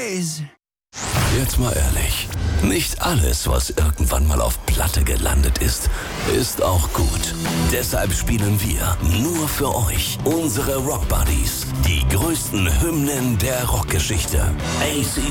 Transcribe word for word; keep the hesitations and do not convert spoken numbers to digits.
days. Jetzt mal ehrlich, nicht alles, was irgendwann mal auf Platte gelandet ist, ist auch gut. Deshalb spielen wir nur für euch unsere Rock Buddies, die größten Hymnen der Rockgeschichte. A C